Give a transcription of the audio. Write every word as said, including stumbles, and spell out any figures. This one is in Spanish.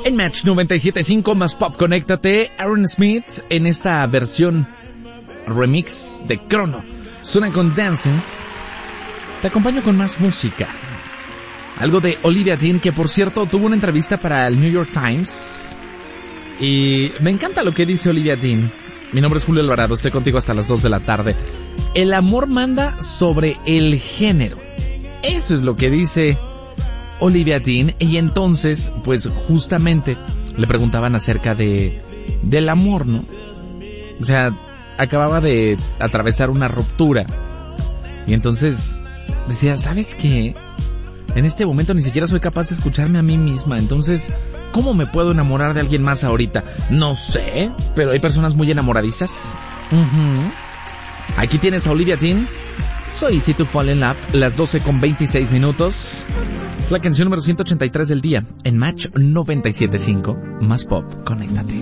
En Match noventa y siete punto cinco más pop, conéctate. Aaron Smith en esta versión remix de Chrono. Suena con Dancing. Te acompaño con más música. Algo de Olivia Dean, que por cierto tuvo una entrevista para el New York Times. Y me encanta lo que dice Olivia Dean. Mi nombre es Julio Alvarado, estoy contigo hasta las dos de la tarde. El amor manda sobre el género. Eso es lo que dice Olivia Dean. Y entonces, pues justamente le preguntaban acerca de del amor, ¿no? O sea, acababa de atravesar una ruptura. Y entonces decía, ¿sabes qué? En este momento ni siquiera soy capaz de escucharme a mí misma. Entonces, ¿cómo me puedo enamorar de alguien más ahorita? No sé, pero hay personas muy enamoradizas. Uh-huh. Aquí tienes a Olivia Dean. So Easy to Fall in Love, las doce con veintiséis minutos. Es la canción número ciento ochenta y tres del día en Match noventa y siete punto cinco. Más pop, conéctate.